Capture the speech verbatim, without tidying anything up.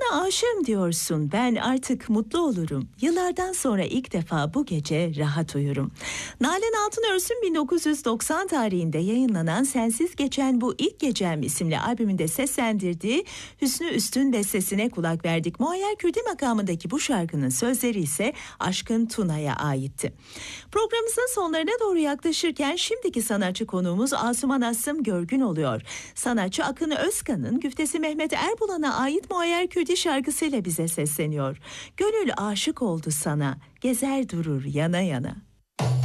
Sana aşığım diyorsun, ben artık mutlu olurum. Yıllardan sonra ilk defa bu gece rahat uyurum. Nalan Altınörs'ün bin dokuz yüz doksan tarihinde yayınlanan Sensiz Geçen Bu İlk Gecem isimli albümünde seslendirdiği Hüsnü Üstün bestesine kulak verdik. Muayyer Kürdi makamındaki bu şarkının sözleri ise Aşkın Tuna'ya aitti. Programımızın sonlarına doğru yaklaşırken şimdiki sanatçı konuğumuz Asuman Asım Görgün oluyor. Sanatçı Akın Özkan'ın güftesi Mehmet Erbulan'a ait Muayyer Kürdi şarkısıyla bize sesleniyor. Gönül aşık oldu sana, gezer durur yana yana.